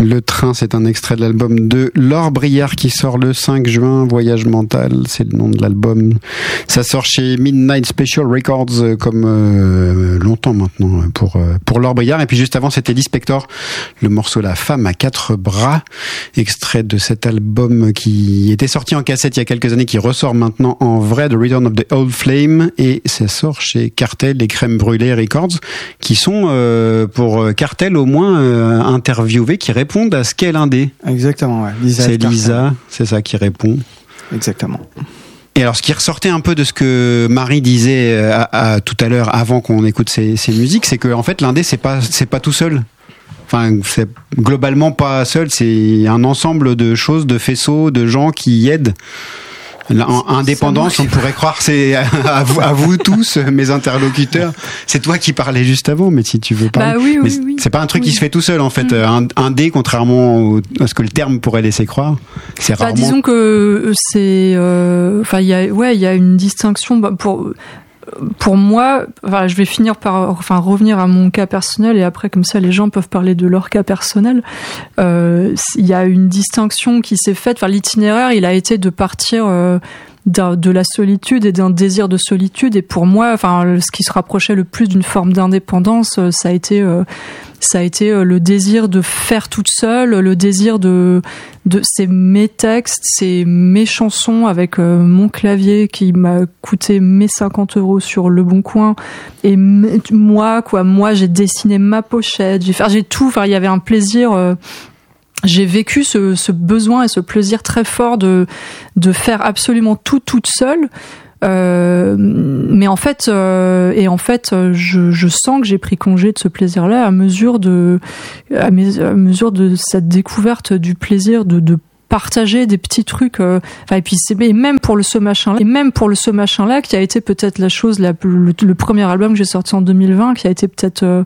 Le train, c'est un extrait de l'album de Laure Briard qui sort le 5 juin. Voyage mental, c'est le nom de l'album. Ça sort chez Midnight Special Records, comme longtemps maintenant pour Laure Briard. Et puis juste avant, c'était Lee Spector, le morceau La femme à quatre bras, extrait de cet album qui était sorti en cassette il y a quelques années, qui ressort maintenant en vrai, The Return of the Old Flame, et ça sort chez Cartel et Crème Brûlée Records, qui sont pour Cartel au moins interviewés, qui répondent à ce qu'est l'indé. Exactement, ouais. C'est Lisa, c'est ça qui répond. Exactement. Et alors, ce qui ressortait un peu de ce que Marie disait tout à l'heure, avant qu'on écoute ces musiques, c'est que en fait, l'indé, c'est pas tout seul. Enfin, c'est globalement pas seul. C'est un ensemble de choses, de faisceaux, de gens qui aident. Indépendance, on pourrait croire c'est à vous tous, mes interlocuteurs. C'est toi qui parlais juste avant, mais si tu veux parler. Bah oui, mais c'est pas un truc qui se fait tout seul en fait. Un dé, contrairement à ce que le terme pourrait laisser croire, c'est rarement. Disons que c'est, il y a une distinction pour moi. Enfin, je vais finir par revenir à mon cas personnel, et après comme ça les gens peuvent parler de leur cas personnel. Il y a une distinction qui s'est faite. Enfin, l'itinéraire, il a été de partir de la solitude et d'un désir de solitude, et pour moi, ce qui se rapprochait le plus d'une forme d'indépendance, ça a été le désir de faire toute seule, le désir c'est mes textes, c'est mes chansons avec mon clavier qui m'a coûté mes 50 € sur Le Bon Coin, et moi j'ai dessiné ma pochette, j'ai tout. Il y avait un plaisir. J'ai vécu ce besoin et ce plaisir très fort de faire absolument tout toute seule. Mais en fait, je sens que j'ai pris congé de ce plaisir-là à mesure de cette découverte du plaisir de partager des petits trucs. Et même pour le ce machin là, qui a été peut-être la chose le premier album que j'ai sorti en 2020, qui a été peut-être